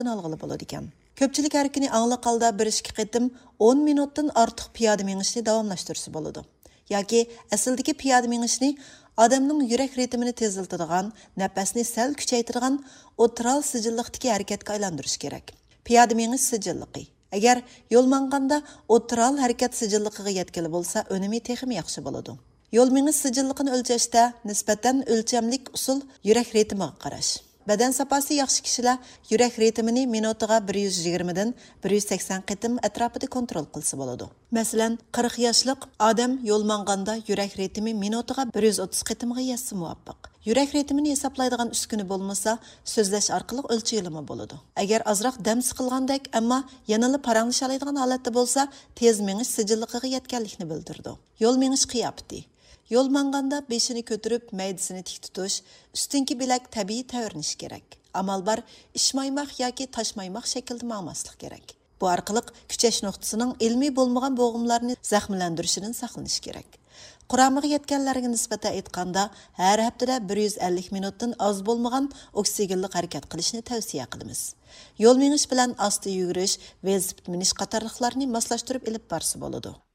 algılı boladı ekan. Köpçülük erkini anlıq halda 1-2 qitim 10 minutdan artıq piyoda mengishni davomlashtirsa bo'ladi. Yoki asldagi piyoda mengishni odamning yurak ritmini tezlatadigan, nafasni sal kuchaytiradigan o'tiral sijilliqdagi harakatga aylantirish kerak. Piyoda mengish sijilliqi. Agar yo'l manganda o'tiral harakat sijilliqiga yetkili bo'lsa, önemi texmi yaxshi bo'ladi. Yo'l mengish sijilliqini o'lchashda nisbatan o'lchamlik usul yurak ritmiga qarash. Badan sapası yaxshi kishilar yurak ritmini minutiga 120 dan 180 qitim atrofida kontrol qilsa bo'ladi. Masalan, 40 yoshlik odam yo'l manganda yurak ritmi minutiga 130 qitimga yetsa muvaffaq. Yurak ritmini hesaplaydigan uskuni bo'lmasa, so'zlash orqali o'lchayilma bo'ladi. Agar azroq dam siqilgandek, ammo yanada paranglashalaydigan holatda bo'lsa, tez mengish sijilliqiga yetganlikni bildirdi. Yo'l mengish qiyofati. Yo'l manganda beshini ko'tarib, maydasini tik tutish, ustinki bilak tabiiy tavrinish kerak. Amal bar ishmaymoq yoki tashmaymoq shaklda mangmaslik kerak. Bu orqali kuchash nuqtasining ilmiy bo'lmagan bo'g'imlarni zaxmlantirishidan saqlanish kerak. Quramiga yetganlarga nisbatan aytganda, har haftada 150 minutdan oz bo'lmagan oksigenli harakat qilishni tavsiya qilamiz. Yo'l mengish bilan asta yugurish, velosiped minish qatorliqlarni moslashtirib ilib borsa bo'ladi.